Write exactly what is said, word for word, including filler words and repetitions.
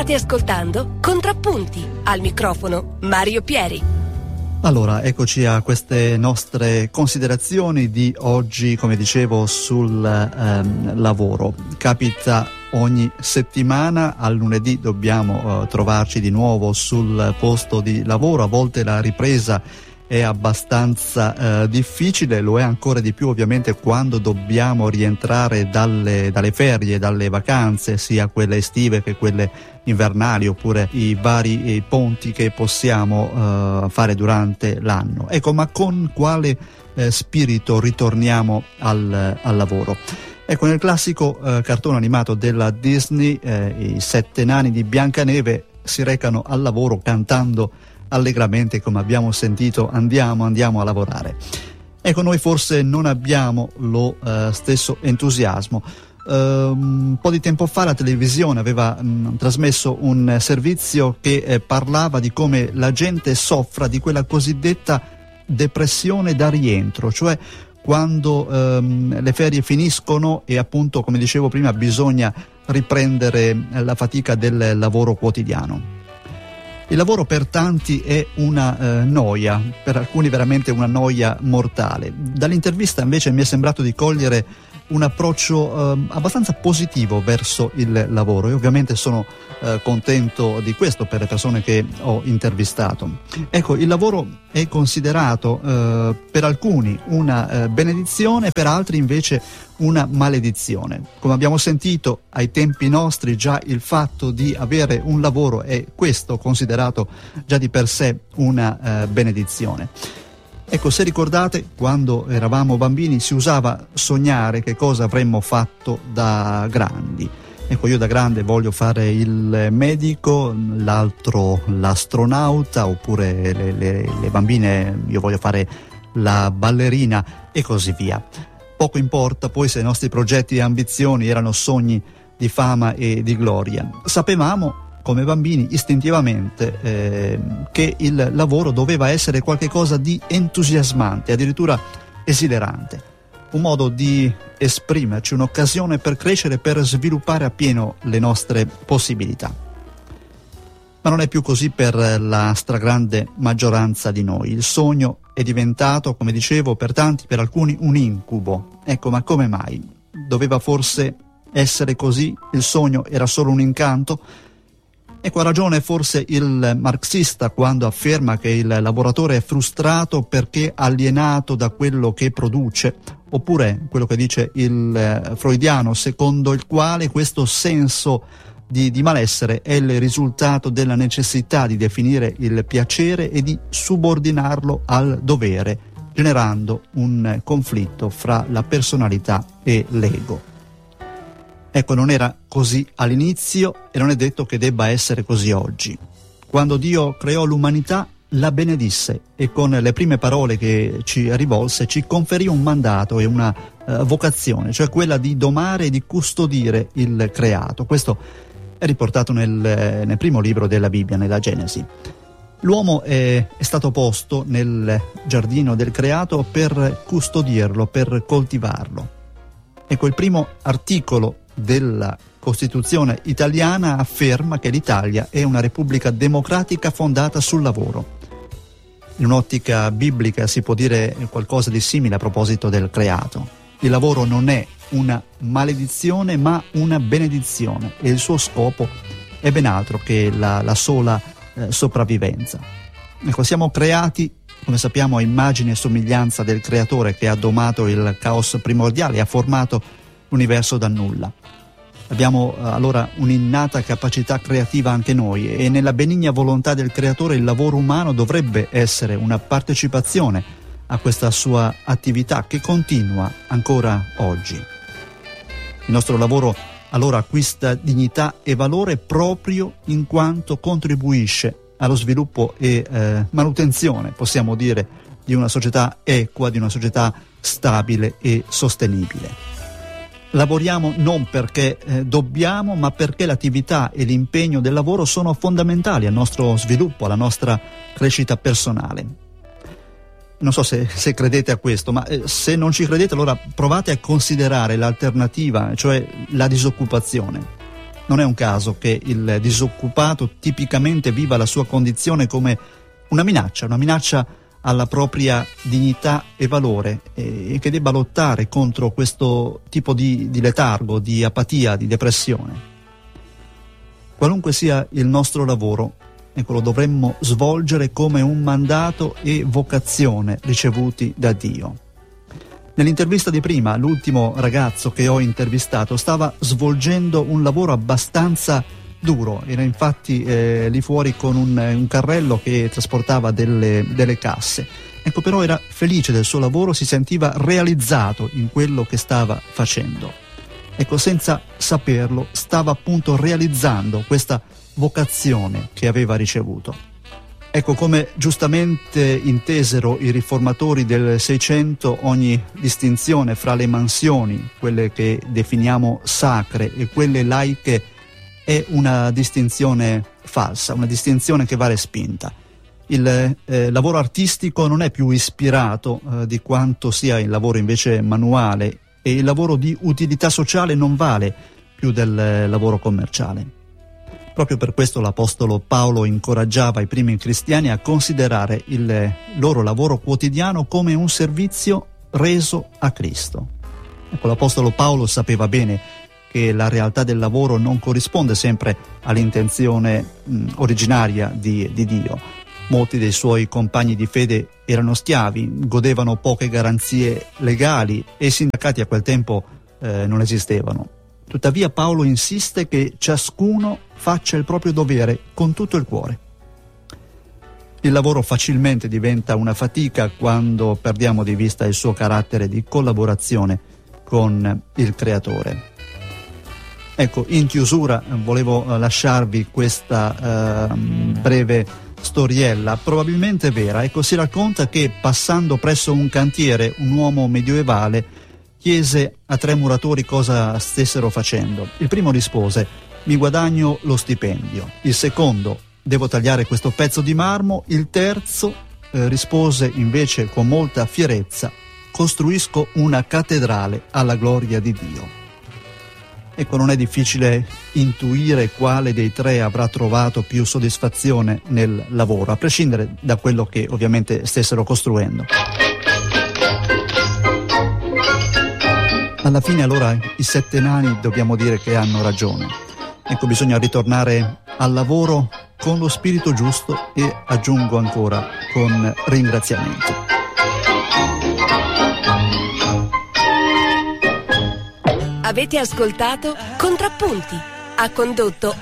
State ascoltando Contrappunti, al microfono Mario Pieri. Allora, eccoci a queste nostre considerazioni di oggi, come dicevo, sul ehm, lavoro. Capita ogni settimana, al lunedì dobbiamo eh, trovarci di nuovo sul posto di lavoro, a volte la ripresa è abbastanza eh, difficile, lo è ancora di più ovviamente quando dobbiamo rientrare dalle, dalle ferie, dalle vacanze, sia quelle estive che quelle invernali, oppure i vari eh, ponti che possiamo eh, fare durante l'anno. Ecco, ma con quale eh, spirito ritorniamo al, al lavoro? Ecco, nel classico eh, cartone animato della Disney, eh, i sette nani di Biancaneve si recano al lavoro cantando allegramente, come abbiamo sentito, andiamo, andiamo a lavorare. Ecco, noi forse non abbiamo lo uh, stesso entusiasmo. Uh, un po' di tempo fa la televisione aveva mh, trasmesso un servizio che eh, parlava di come la gente soffra di quella cosiddetta depressione da rientro, cioè quando um, le ferie finiscono e appunto, come dicevo prima, bisogna riprendere la fatica del lavoro quotidiano. Il lavoro per tanti è una eh, noia, per alcuni veramente una noia mortale. Dall'intervista invece mi è sembrato di cogliere un approccio eh, abbastanza positivo verso il lavoro e ovviamente sono eh, contento di questo per le persone che ho intervistato. Ecco, il lavoro è considerato eh, per alcuni una eh, benedizione, per altri invece una maledizione. Come abbiamo sentito ai tempi nostri, già il fatto di avere un lavoro è questo considerato già di per sé una eh, benedizione. Ecco, se ricordate, quando eravamo bambini si usava sognare che cosa avremmo fatto da grandi. Ecco, io da grande voglio fare il medico, l'altro l'astronauta, oppure le, le, le bambine io voglio fare la ballerina e così via. Poco importa poi se i nostri progetti e ambizioni erano sogni di fama e di gloria. Sapevamo come bambini istintivamente eh, che il lavoro doveva essere qualcosa di entusiasmante, addirittura esilerante, un modo di esprimerci, un'occasione per crescere, per sviluppare appieno le nostre possibilità. Ma non è più così per la stragrande maggioranza di noi. Il sogno è diventato, come dicevo, per tanti, per alcuni, un incubo. Ecco, ma come mai? Doveva forse essere così? Il sogno era solo un incanto? Ecco, ha ragione forse il marxista quando afferma che il lavoratore è frustrato perché alienato da quello che produce, oppure quello che dice il freudiano, secondo il quale questo senso di, di malessere è il risultato della necessità di definire il piacere e di subordinarlo al dovere, generando un conflitto fra la personalità e l'ego. Ecco, non era così all'inizio e non è detto che debba essere così oggi. Quando Dio creò l'umanità, la benedisse e con le prime parole che ci rivolse ci conferì un mandato e una uh, vocazione, cioè quella di domare e di custodire il creato. Questo è riportato nel, nel primo libro della Bibbia, nella Genesi. L'uomo è, è stato posto nel giardino del creato per custodirlo, per coltivarlo. Ecco, il primo articolo della Costituzione italiana afferma che l'Italia è una repubblica democratica fondata sul lavoro. In un'ottica biblica si può dire qualcosa di simile a proposito del creato. Il lavoro non è una maledizione ma una benedizione e il suo scopo è ben altro che la, la sola eh, sopravvivenza. Ecco, siamo creati, come sappiamo, a immagine e somiglianza del creatore che ha domato il caos primordiale e ha formato l'universo dal nulla. Abbiamo allora un'innata capacità creativa anche noi e nella benigna volontà del creatore il lavoro umano dovrebbe essere una partecipazione a questa sua attività che continua ancora oggi. Il nostro lavoro allora acquista dignità e valore proprio in quanto contribuisce allo sviluppo e eh, manutenzione, possiamo dire, di una società equa, di una società stabile e sostenibile. Lavoriamo non perché eh, dobbiamo, ma perché l'attività e l'impegno del lavoro sono fondamentali al nostro sviluppo, alla nostra crescita personale. Non so se, se credete a questo, ma eh, se non ci credete allora provate a considerare l'alternativa, cioè la disoccupazione. Non è un caso che il disoccupato tipicamente viva la sua condizione come una minaccia, una minaccia alla propria dignità e valore, e che debba lottare contro questo tipo di, di letargo, di apatia, di depressione. Qualunque sia il nostro lavoro, ecco, lo dovremmo svolgere come un mandato e vocazione ricevuti da Dio. Nell'intervista di prima, l'ultimo ragazzo che ho intervistato stava svolgendo un lavoro abbastanza duro, era infatti eh, lì fuori con un, un carrello che trasportava delle, delle casse. Ecco, però era felice del suo lavoro, si sentiva realizzato in quello che stava facendo. Ecco, senza saperlo, stava appunto realizzando questa vocazione che aveva ricevuto. Ecco, come giustamente intesero i riformatori del Seicento, ogni distinzione fra le mansioni, quelle che definiamo sacre, e quelle laiche, è una distinzione falsa, una distinzione che va respinta. Il eh, lavoro artistico non è più ispirato eh, di quanto sia il lavoro invece manuale, e il lavoro di utilità sociale non vale più del eh, lavoro commerciale. Proprio per questo l'Apostolo Paolo incoraggiava i primi cristiani a considerare il loro lavoro quotidiano come un servizio reso a Cristo. Ecco, l'Apostolo Paolo sapeva bene che la realtà del lavoro non corrisponde sempre all'intenzione mh, originaria di, di Dio. Molti dei suoi compagni di fede erano schiavi, godevano poche garanzie legali e i sindacati a quel tempo eh, non esistevano. Tuttavia Paolo insiste che ciascuno faccia il proprio dovere con tutto il cuore. Il lavoro facilmente diventa una fatica quando perdiamo di vista il suo carattere di collaborazione con il Creatore. Ecco, in chiusura volevo lasciarvi questa eh, breve storiella, probabilmente vera. Ecco, si racconta che passando presso un cantiere, un uomo medioevale chiese a tre muratori cosa stessero facendo. Il primo rispose: mi guadagno lo stipendio. Il secondo: devo tagliare questo pezzo di marmo. Il terzo eh, rispose invece con molta fierezza: costruisco una cattedrale alla gloria di Dio. Ecco, non è difficile intuire quale dei tre avrà trovato più soddisfazione nel lavoro, a prescindere da quello che ovviamente stessero costruendo. Alla fine allora i sette nani dobbiamo dire che hanno ragione. Ecco, bisogna ritornare al lavoro con lo spirito giusto e, aggiungo ancora, con ringraziamento. Avete ascoltato Contrappunti. Ha condotto